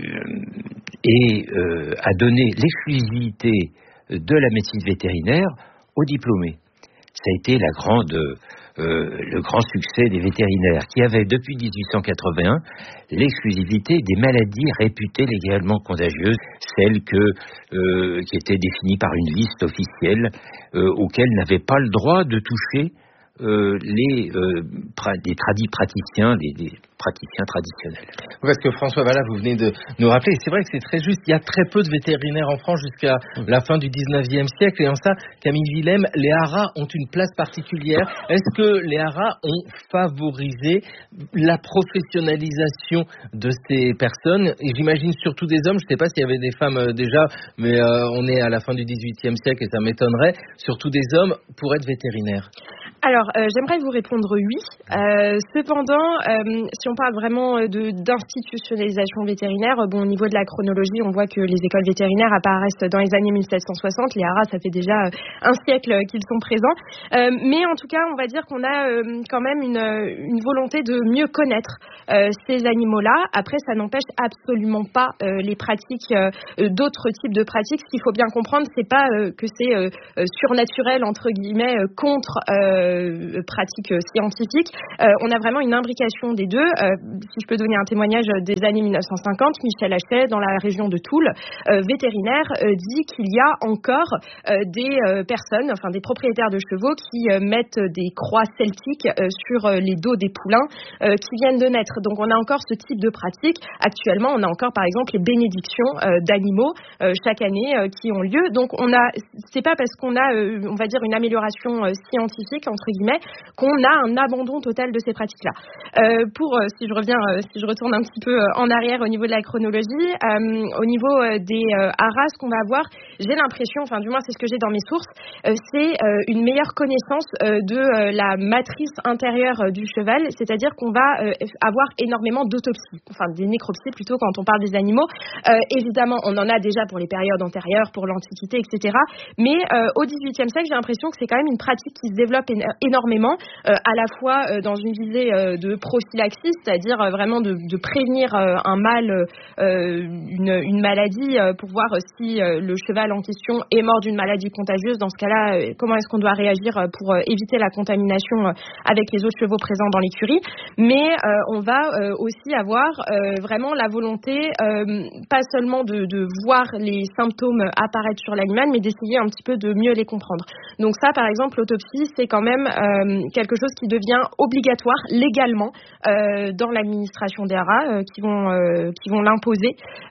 et euh, a donné l'exclusivité de la médecine vétérinaire aux diplômés. Ça a été la grande, euh, le grand succès des vétérinaires qui avaient depuis dix-huit cent quatre-vingt-un l'exclusivité des maladies réputées légalement contagieuses, celles que, euh, qui étaient définies par une liste officielle euh, auxquelles n'avaient pas le droit de toucher euh, les euh, pra- des tradis praticiens, les, les praticiens traditionnels. Parce que François Vallat, vous venez de nous rappeler, c'est vrai que c'est très juste, il y a très peu de vétérinaires en France jusqu'à la fin du dix-neuvième siècle, et en ça, Camille Willem, les haras ont une place particulière. Est-ce que les haras ont favorisé la professionnalisation de ces personnes? Et j'imagine surtout des hommes, je ne sais pas s'il y avait des femmes déjà, mais euh, on est à la fin du dix-huitième siècle et ça m'étonnerait, surtout des hommes pour être vétérinaires. Alors, euh, j'aimerais vous répondre oui. Euh, cependant, euh, si on parle vraiment de, d'institutionnalisation vétérinaire, bon, au niveau de la chronologie, on voit que les écoles vétérinaires apparaissent dans les années mille sept cent soixante. Les haras, ça fait déjà un siècle qu'ils sont présents. Euh, mais en tout cas, on va dire qu'on a euh, quand même une, une volonté de mieux connaître euh, ces animaux-là. Après, ça n'empêche absolument pas euh, les pratiques, euh, d'autres types de pratiques. Ce qu'il faut bien comprendre, c'est pas euh, que c'est euh, surnaturel, entre guillemets, euh, contre... Euh, pratiques scientifiques. Euh, on a vraiment une imbrication des deux. Euh, si je peux donner un témoignage des années mille neuf cent cinquante, Michel Hachet, dans la région de Toul, euh, vétérinaire, euh, dit qu'il y a encore euh, des euh, personnes, enfin des propriétaires de chevaux qui euh, mettent des croix celtiques euh, sur euh, les dos des poulains euh, qui viennent de naître. Donc on a encore ce type de pratique. Actuellement, on a encore par exemple les bénédictions euh, d'animaux euh, chaque année euh, qui ont lieu. Donc on a, c'est pas parce qu'on a, euh, on va dire, une amélioration euh, scientifique entre guillemets, qu'on a un abandon total de ces pratiques-là. Euh, pour, euh, si je reviens, euh, si je retourne un petit peu euh, en arrière au niveau de la chronologie, euh, au niveau euh, des euh, haras qu'on va avoir, j'ai l'impression, enfin du moins c'est ce que j'ai dans mes sources, euh, c'est euh, une meilleure connaissance euh, de euh, la matrice intérieure euh, du cheval, c'est-à-dire qu'on va euh, avoir énormément d'autopsies, enfin des nécropsies plutôt quand on parle des animaux. Euh, évidemment, on en a déjà pour les périodes antérieures, pour l'Antiquité, et cetera. Mais euh, au dix-huitième siècle, j'ai l'impression que c'est quand même une pratique qui se développe énormément énormément, euh, à la fois euh, dans une visée euh, de prophylaxie, c'est-à-dire euh, vraiment de, de prévenir euh, un mal, euh, une, une maladie, euh, pour voir euh, si euh, le cheval en question est mort d'une maladie contagieuse. Dans ce cas-là, euh, comment est-ce qu'on doit réagir euh, pour euh, éviter la contamination euh, avec les autres chevaux présents dans l'écurie. Mais euh, on va euh, aussi avoir euh, vraiment la volonté, euh, pas seulement de, de voir les symptômes apparaître sur l'animal, mais d'essayer un petit peu de mieux les comprendre. Donc ça, par exemple, l'autopsie, c'est quand même euh, quelque chose qui devient obligatoire légalement euh, dans l'administration des haras, euh, qui vont euh, qui vont l'imposer.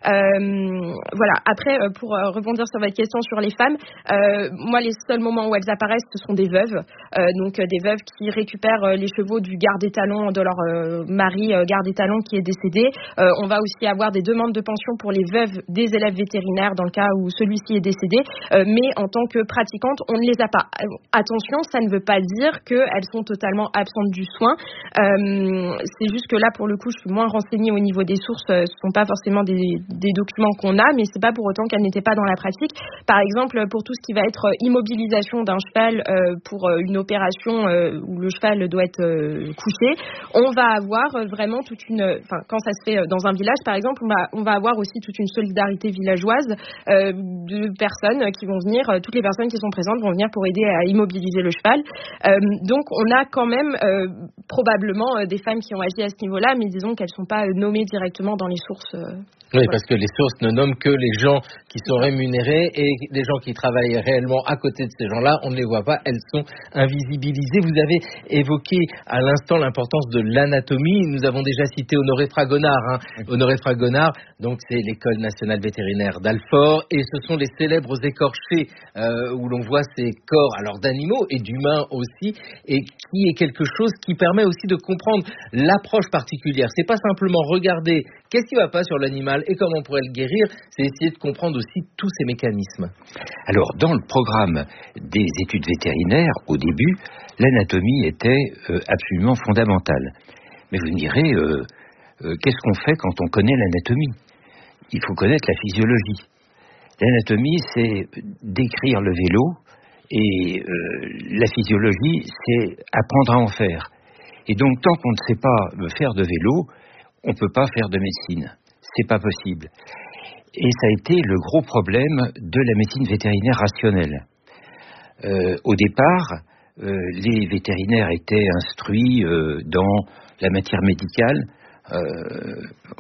Euh, voilà. Après, euh, pour euh, rebondir sur votre question sur les femmes, euh, moi, les seuls moments où elles apparaissent, ce sont des veuves, euh, donc euh, des veuves qui récupèrent euh, les chevaux du garde-étalon de leur euh, mari euh, garde-étalon qui est décédé. Euh, on va aussi avoir des demandes de pension pour les veuves des élèves vétérinaires dans le cas où celui-ci est décédé, euh, mais en tant que pratiquante, on ne les a pas. Euh, attention, ça ne veut pas dire qu'elles sont totalement absentes du soin. Euh, c'est juste que là, pour le coup, je suis moins renseignée au niveau des sources. Ce ne sont pas forcément des, des documents qu'on a, mais c'est pas pour autant qu'elles n'étaient pas dans la pratique. Par exemple, pour tout ce qui va être immobilisation d'un cheval euh, pour une opération euh, où le cheval doit être euh, couché, on va avoir vraiment toute une... Enfin, quand ça se fait dans un village, par exemple, on va, on va avoir aussi toute une solidarité villageoise euh, de personnes qui vont venir, toutes les personnes qui sont présentes vont venir pour aider à immobiliser le cheval. Euh, donc, on a quand même euh, probablement euh, des femmes qui ont agi à ce niveau-là, mais disons qu'elles ne sont pas euh, nommées directement dans les sources. Euh, oui, voilà. Parce que les sources ne nomment que les gens qui sont rémunérés et les gens qui travaillent réellement à côté de ces gens-là, on ne les voit pas, elles sont invisibilisées. Vous avez évoqué à l'instant l'importance de l'anatomie. Nous avons déjà cité Honoré Fragonard. Hein. Honoré Fragonard, donc c'est l'école nationale vétérinaire d'Alfort, et ce sont les célèbres écorchés euh, où l'on voit ces corps, alors d'animaux et d'humains aussi, aussi, et qui est quelque chose qui permet aussi de comprendre l'approche particulière. C'est pas simplement regarder qu'est-ce qui va pas sur l'animal et comment on pourrait le guérir, c'est essayer de comprendre aussi tous ces mécanismes. Alors, dans le programme des études vétérinaires, au début, l'anatomie était euh, absolument fondamentale. Mais vous me direz, euh, euh, qu'est-ce qu'on fait quand on connaît l'anatomie ? Il faut connaître la physiologie. L'anatomie, c'est décrire le vélo, et euh, la physiologie, c'est apprendre à en faire. Et donc, tant qu'on ne sait pas faire de vélo, on ne peut pas faire de médecine. C'est pas possible. Et ça a été le gros problème de la médecine vétérinaire rationnelle. Euh, au départ, euh, les vétérinaires étaient instruits euh, dans la matière médicale, euh,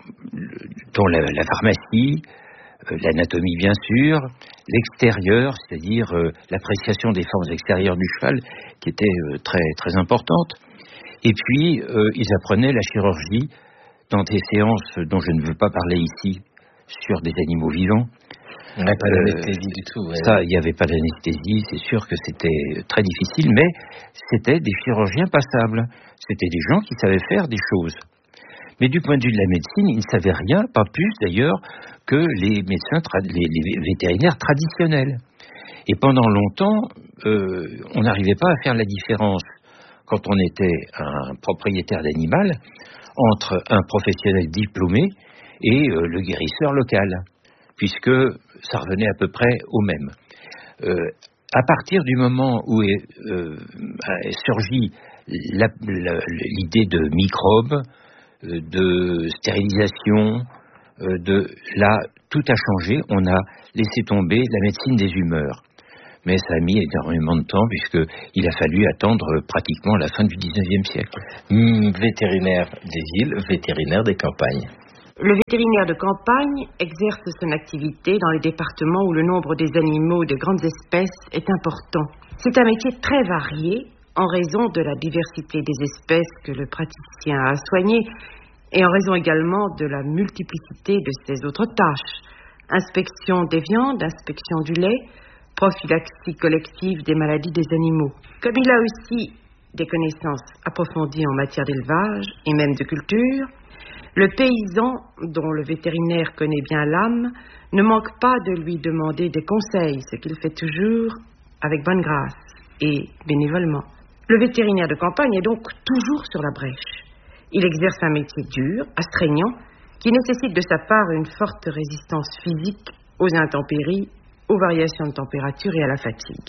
dans la, la pharmacie, euh, l'anatomie bien sûr, l'extérieur, c'est-à-dire euh, l'appréciation des formes extérieures du cheval, qui était euh, très, très importante. Et puis, euh, ils apprenaient la chirurgie dans des séances dont je ne veux pas parler ici, sur des animaux vivants. Il n'y avait pas d'anesthésie euh, du tout. Ouais. Ça, il n'y avait pas d'anesthésie, c'est sûr que c'était très difficile, mais c'était des chirurgiens passables. C'était des gens qui savaient faire des choses. Mais du point de vue de la médecine, ils ne savaient rien, pas plus d'ailleurs, que les médecins, tra- les, les vétérinaires traditionnels. Et pendant longtemps, euh, on n'arrivait pas à faire la différence, quand on était un propriétaire d'animal, entre un professionnel diplômé et euh, le guérisseur local, puisque ça revenait à peu près au même. Euh, à partir du moment où est, euh, est surgit la, la, l'idée de microbes, euh, de stérilisation, euh, de là, tout a changé, on a laissé tomber la médecine des humeurs. Mais ça a mis énormément de temps, puisqu'il a fallu attendre pratiquement la fin du dix-neuvième siècle. Mmh, vétérinaire des villes, vétérinaire des campagnes. Le vétérinaire de campagne exerce son activité dans les départements où le nombre des animaux de grandes espèces est important. C'est un métier très varié en raison de la diversité des espèces que le praticien a à soigner et en raison également de la multiplicité de ses autres tâches. Inspection des viandes, inspection du lait, prophylaxie collective des maladies des animaux. Comme il a aussi des connaissances approfondies en matière d'élevage et même de culture, le paysan, dont le vétérinaire connaît bien l'âme, ne manque pas de lui demander des conseils, ce qu'il fait toujours avec bonne grâce et bénévolement. Le vétérinaire de campagne est donc toujours sur la brèche. Il exerce un métier dur, astreignant, qui nécessite de sa part une forte résistance physique aux intempéries, aux variations de température et à la fatigue.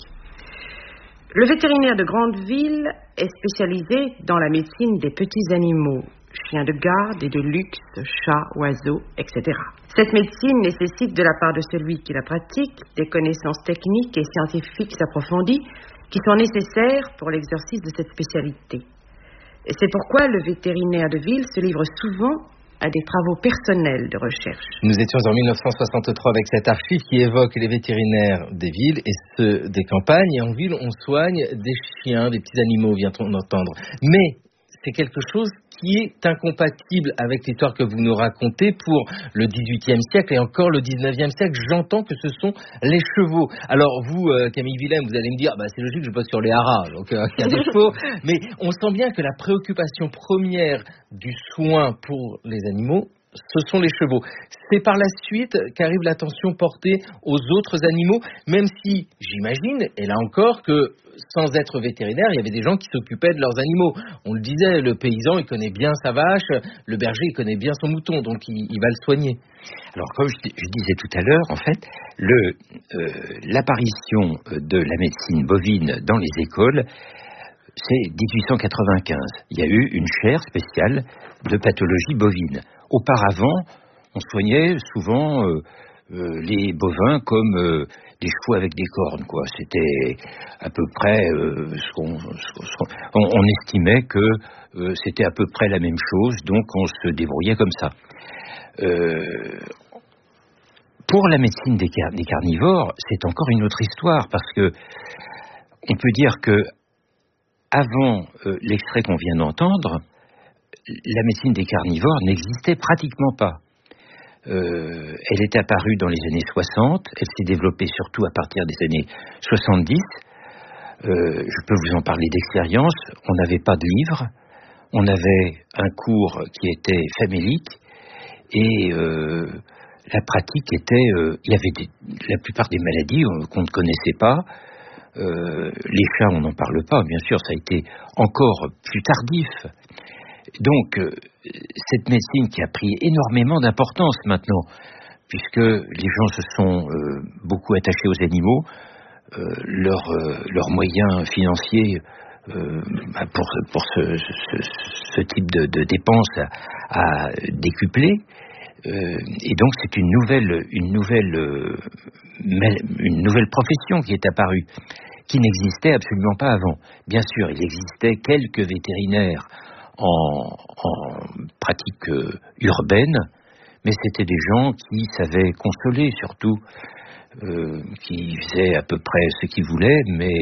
Le vétérinaire de grande ville est spécialisé dans la médecine des petits animaux, chiens de garde et de luxe, chats, oiseaux, et cetera. Cette médecine nécessite de la part de celui qui la pratique des connaissances techniques et scientifiques approfondies qui sont nécessaires pour l'exercice de cette spécialité. Et c'est pourquoi le vétérinaire de ville se livre souvent à des travaux personnels de recherche. Nous étions en mille neuf cent soixante-trois avec cette archive qui évoque les vétérinaires des villes et ceux des campagnes. Et en ville, on soigne des chiens, des petits animaux, vient-on d'entendre. Mais c'est quelque chose qui est incompatible avec l'histoire que vous nous racontez pour le dix-huitième siècle et encore le dix-neuvième siècle. J'entends que ce sont les chevaux. Alors vous, euh, Camille Willem, vous allez me dire, bah, c'est logique, je bosse sur les haras, donc euh, il y a des chevaux. Mais on sent bien que la préoccupation première du soin pour les animaux, ce sont les chevaux. C'est par la suite qu'arrive l'attention portée aux autres animaux, même si j'imagine, et là encore, que sans être vétérinaire, il y avait des gens qui s'occupaient de leurs animaux. On le disait, le paysan, il connaît bien sa vache, le berger, il connaît bien son mouton, donc il, il va le soigner. Alors, comme je, je disais tout à l'heure, en fait, le, euh, l'apparition de la médecine bovine dans les écoles, c'est dix-huit cent quatre-vingt-quinze. Il y a eu une chaire spéciale de pathologie bovine. Auparavant, on soignait souvent euh, euh, les bovins comme euh, des chevaux avec des cornes, quoi. C'était à peu près euh, ce qu'on, ce qu'on on, on estimait que euh, c'était à peu près la même chose, donc on se débrouillait comme ça. Euh, pour la médecine des, car- des carnivores, c'est encore une autre histoire, parce que on peut dire que avant euh, l'extrait qu'on vient d'entendre, la médecine des carnivores n'existait pratiquement pas. Euh, elle est apparue dans les années soixante, elle s'est développée surtout à partir des années soixante-dix. Euh, je peux vous en parler d'expérience. On n'avait pas de livre, on avait un cours qui était famélique et euh, la pratique était, euh, il y avait des, la plupart des maladies qu'on ne connaissait pas. Euh, les chats, on n'en parle pas, bien sûr, ça a été encore plus tardif. Donc, euh, cette médecine qui a pris énormément d'importance maintenant, puisque les gens se sont euh, beaucoup attachés aux animaux, euh, leurs euh, leurs moyens financiers euh, bah pour, pour ce, ce, ce type de, de dépenses a, a décuplé. Euh, et donc, c'est une nouvelle, une nouvelle, euh, une nouvelle profession qui est apparue, qui n'existait absolument pas avant. Bien sûr, il existait quelques vétérinaires en, en pratique euh, urbaine, mais c'était des gens qui savaient consoler surtout, euh, qui faisaient à peu près ce qu'ils voulaient, mais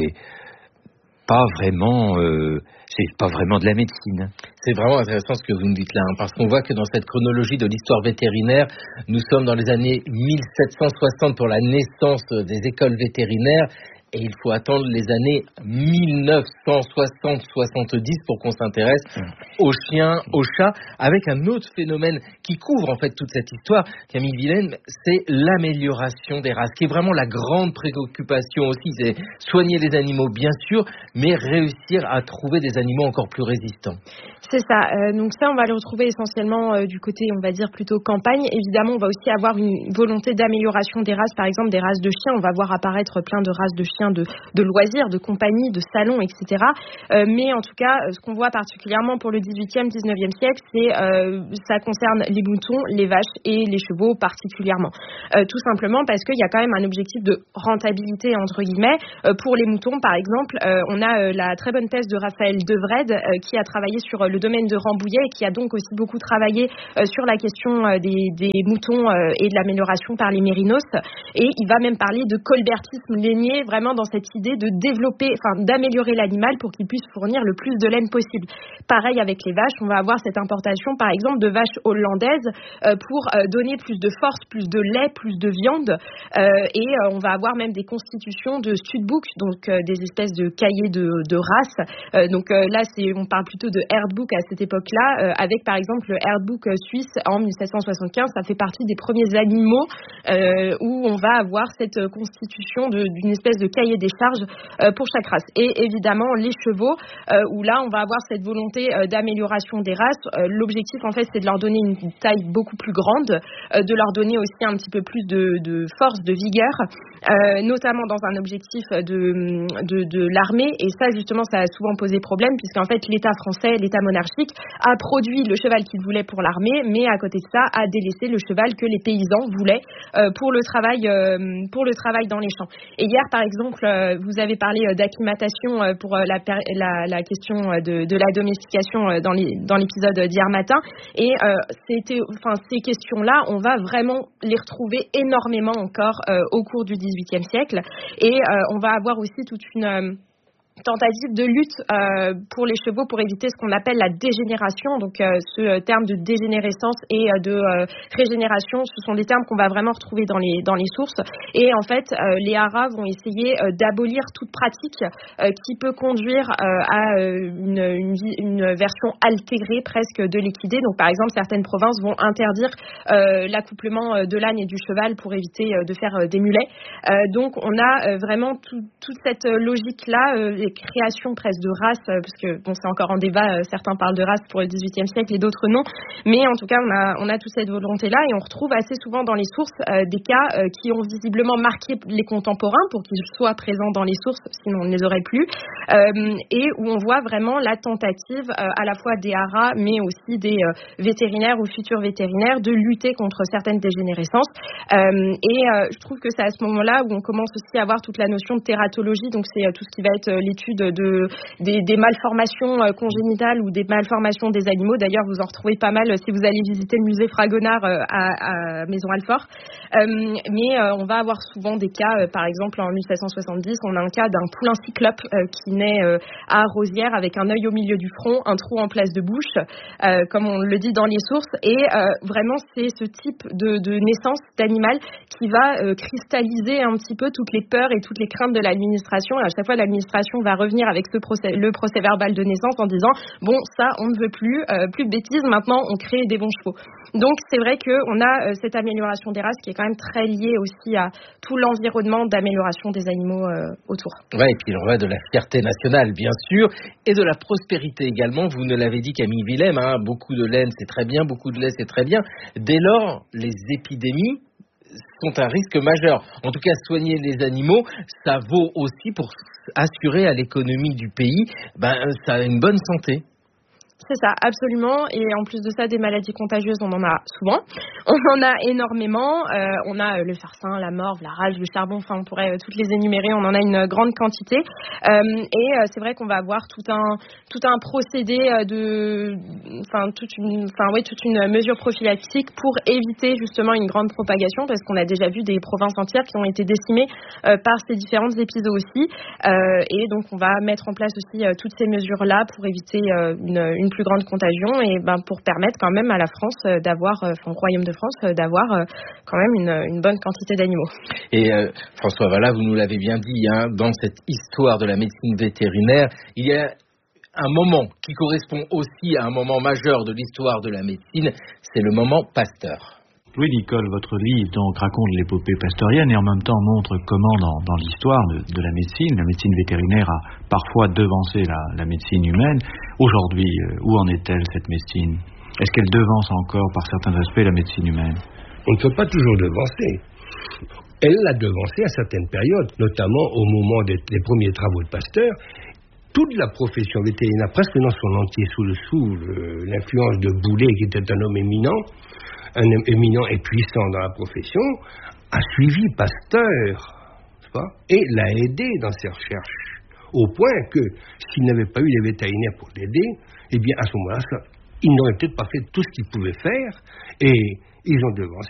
pas vraiment, euh, c'est pas vraiment de la médecine. C'est vraiment intéressant ce que vous nous dites là, hein, parce qu'on voit que dans cette chronologie de l'histoire vétérinaire, nous sommes dans les années mille sept cent soixante pour la naissance des écoles vétérinaires. Et il faut attendre les années mille neuf cent soixante soixante-dix pour qu'on s'intéresse aux chiens, aux chats, avec un autre phénomène qui couvre en fait toute cette histoire, Camille Vilaine, c'est l'amélioration des races, qui est vraiment la grande préoccupation aussi. C'est soigner les animaux, bien sûr, mais réussir à trouver des animaux encore plus résistants. C'est ça. Euh, donc ça, on va le retrouver essentiellement euh, du côté, on va dire, plutôt campagne. Évidemment, on va aussi avoir une volonté d'amélioration des races, par exemple des races de chiens. On va voir apparaître plein de races de chiens de, de loisirs, de compagnie, de salons, et cetera. Euh, mais en tout cas, ce qu'on voit particulièrement pour le dix-huitième, dix-neuvième siècle, c'est euh, ça concerne les moutons, les vaches et les chevaux particulièrement. Euh, tout simplement parce qu'il y a quand même un objectif de rentabilité, entre guillemets. Euh, pour les moutons, par exemple, euh, on a euh, la très bonne thèse de Raphaël Devred euh, qui a travaillé sur euh, le domaine de Rambouillet et qui a donc aussi beaucoup travaillé euh, sur la question euh, des, des moutons euh, et de l'amélioration par les mérinos. Et il va même parler de colbertisme lainier, vraiment dans cette idée de développer, enfin d'améliorer l'animal pour qu'il puisse fournir le plus de laine possible. Pareil avec les vaches, on va avoir cette importation par exemple de vaches hollandaises euh, pour euh, donner plus de force, plus de lait, plus de viande euh, et euh, on va avoir même des constitutions de studbooks, donc euh, des espèces de cahiers de, de race. Euh, donc euh, là, c'est, on parle plutôt de herdbook à cette époque-là, euh, avec par exemple le herdbook suisse en mille sept cent soixante-quinze. Ça fait partie des premiers animaux euh, où on va avoir cette constitution de, d'une espèce de cahier des charges euh, pour chaque race. Et évidemment les chevaux, euh, où là on va avoir cette volonté euh, d'amélioration des races. Euh, l'objectif en fait c'est de leur donner une taille beaucoup plus grande, euh, de leur donner aussi un petit peu plus de, de force, de vigueur, euh, notamment dans un objectif de, de, de l'armée. Et ça justement ça a souvent posé problème puisqu'en fait l'État français, l'État monarchique a produit le cheval qu'il voulait pour l'armée, mais à côté de ça a délaissé le cheval que les paysans voulaient euh, pour le travail euh, pour le travail dans les champs. Et hier par exemple euh, vous avez parlé euh, d'acclimatation euh, pour euh, la, la, la question de, de la domestication euh, dans, les, dans l'épisode d'hier matin et euh, c'était, enfin, ces questions-là on va vraiment les retrouver énormément encore euh, au cours du dix-huitième siècle et euh, on va avoir aussi toute une euh, tentative de lutte euh, pour les chevaux pour éviter ce qu'on appelle la dégénération. Donc euh, ce terme de dégénérescence et euh, de euh, régénération, ce sont des termes qu'on va vraiment retrouver dans les dans les sources. Et en fait, euh, les haras vont essayer euh, d'abolir toute pratique euh, qui peut conduire euh, à une, une, une version altérée presque de l'équidé. Donc par exemple, certaines provinces vont interdire euh, l'accouplement de l'âne et du cheval pour éviter euh, de faire euh, des mulets. Euh, donc on a euh, vraiment tout, toute cette logique-là, euh, les créations presque de races, euh, parce que bon, c'est encore en débat, euh, certains parlent de races pour le dix-huitième siècle et d'autres non, mais en tout cas on a, on a toute cette volonté-là et on retrouve assez souvent dans les sources euh, des cas euh, qui ont visiblement marqué les contemporains pour qu'ils soient présents dans les sources, sinon on ne les aurait plus, euh, et où on voit vraiment la tentative euh, à la fois des haras mais aussi des euh, vétérinaires ou futurs vétérinaires de lutter contre certaines dégénérescences. Euh, et euh, je trouve que c'est à ce moment-là où on commence aussi à avoir toute la notion de tératologie, donc c'est euh, tout ce qui va être euh, l'étude de, des, des malformations euh, congénitales ou des malformations des animaux. D'ailleurs, vous en retrouvez pas mal euh, si vous allez visiter le musée Fragonard euh, à, à Maison-Alfort. Euh, mais euh, on va avoir souvent des cas, euh, par exemple en mille sept cent soixante-dix, on a un cas d'un poulain cyclope euh, qui naît euh, à Rosières avec un œil au milieu du front, un trou en place de bouche, euh, comme on le dit dans les sources. Et euh, vraiment, c'est ce type de, de naissance d'animal qui va euh, cristalliser un petit peu toutes les peurs et toutes les craintes de l'administration. Et à chaque fois, l'administration va revenir avec ce procès, le procès verbal de naissance en disant bon, ça, on ne veut plus, euh, plus de bêtises, maintenant on crée des bons chevaux. Donc c'est vrai qu'on a euh, cette amélioration des races qui est quand même très liée aussi à tout l'environnement d'amélioration des animaux euh, autour. Ouais, et puis il en va de la fierté nationale, bien sûr, et de la prospérité également. Vous ne l'avez dit, Camille Willem, hein, beaucoup de laine, c'est très bien, beaucoup de lait, c'est très bien. Dès lors, les épidémies sont un risque majeur. En tout cas, soigner les animaux, ça vaut aussi pour assurer à l'économie du pays ben, ça a une bonne santé. C'est ça, absolument. Et en plus de ça, des maladies contagieuses, on en a souvent. On en a énormément. Euh, on a le farcin, la morve, la rage, le charbon. Enfin, on pourrait euh, toutes les énumérer. On en a une grande quantité. Euh, et euh, c'est vrai qu'on va avoir tout un tout un procédé de, enfin toute une, enfin oui, toute une mesure prophylactique pour éviter justement une grande propagation, parce qu'on a déjà vu des provinces entières qui ont été décimées euh, par ces différentes épizooties. Euh, et donc, on va mettre en place aussi euh, toutes ces mesures-là pour éviter euh, une, une plus grande contagion et ben, pour permettre quand même à la France euh, d'avoir, euh, enfin au Royaume de France, euh, d'avoir euh, quand même une, une bonne quantité d'animaux. Et euh, François Vallat, vous nous l'avez bien dit, hein, dans cette histoire de la médecine vétérinaire, il y a un moment qui correspond aussi à un moment majeur de l'histoire de la médecine, c'est le moment Pasteur. Louis Nicole, votre livre donc raconte l'épopée pasteurienne et en même temps montre comment dans, dans l'histoire de, de la médecine, la médecine vétérinaire a parfois devancé la, la médecine humaine. Aujourd'hui, euh, où en est-elle cette médecine ? Est-ce qu'elle devance encore par certains aspects la médecine humaine ? On ne peut pas toujours devancer. Elle l'a devancé à certaines périodes, notamment au moment des, des premiers travaux de Pasteur. Toute la profession vétérinaire, presque dans son entier, sous, le, sous le, l'influence de Boulet, qui était un homme éminent, un homme éminent et puissant dans la profession, a suivi Pasteur, n'est-ce pas, et l'a aidé dans ses recherches, au point que s'il n'avait pas eu les vétérinaires pour l'aider, eh bien à ce moment-là, ça, ils n'auraient peut-être pas fait tout ce qu'ils pouvaient faire, et ils ont devancé